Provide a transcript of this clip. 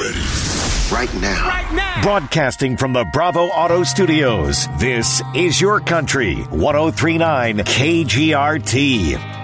ready. Right now. Right now. Broadcasting from the Bravo Auto Studios, this is Your Country, 103.9 KGRT.